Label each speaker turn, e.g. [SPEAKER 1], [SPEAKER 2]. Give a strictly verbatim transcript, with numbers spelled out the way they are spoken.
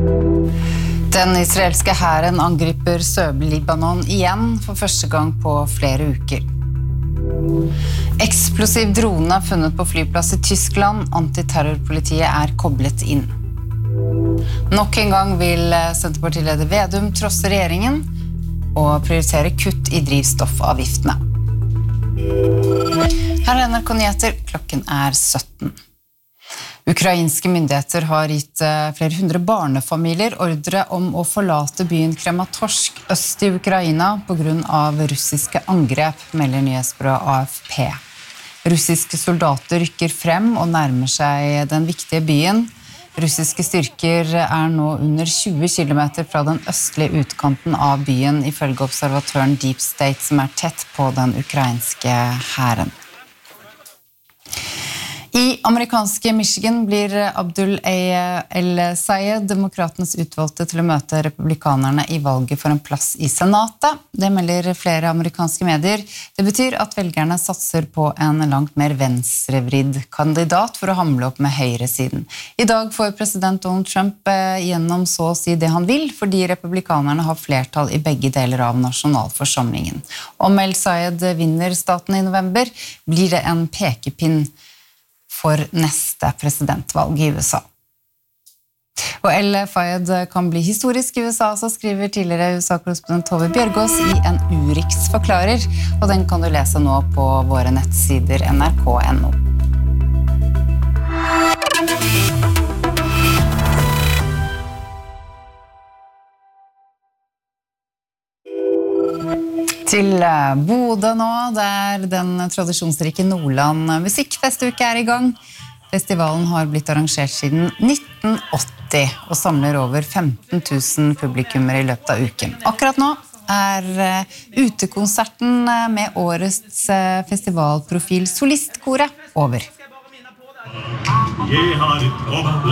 [SPEAKER 1] Den israelske hæren angriper Sør-Libanon igjen for første gang på flere uker. Eksplosiv drone funnet på flyplass i Tyskland. Antiterrorpolitiet er koblet inn. Nok en gang vil Senterpartileder Vedum trosse regjeringen og prioritere kutt i drivstoffavgiftene. Her er N R K Nyheter, klokken er sytten. Ukrainske myndigheter har gitt flere hundre barnefamilier ordre om å forlate byen Krematorsk øst i Ukraina på grunn av russiske angrep, melder nyhetsbyrået A F P. Russiske soldater rykker frem og nærmer seg den viktige byen. Russiske styrker er nå under tjue kilometer fra den østlige utkanten av byen, ifølge observatøren Deep State, som er tett på den ukrainske hæren. I amerikanske Michigan blir Abdul El-Sayed, demokratenes utvalgte til å møte republikanerne i valget for en plass i senatet. Det melder flere amerikanske medier. Det betyr at velgerne satser på en langt mer venstrevridd kandidat for å hamle opp med høyresiden. I dag får president Donald Trump gjennom så å si det han vil, fordi republikanerne har flertall i begge deler av nasjonalforsamlingen. Om El-Sayed vinner staten i november, blir det en pekepinn for neste presidentvalg i U S A. Og El-Sayed kan bli historisk i U S A, så skriver tidligere U S A-korrespondent Tove Bjørgaas i en Urix forklarer, og den kan du lese nå på våre nettsider N R K punktum N O. Til Bodø nå, der den tradisjonsrike Nordland musikkfestuke er i gang. Festivalen har blitt arrangert siden nitten åtti og samler over femten tusen publikummer i løpet av uken. Akkurat nå er utekonserten med årets festivalprofil Solistkoret over.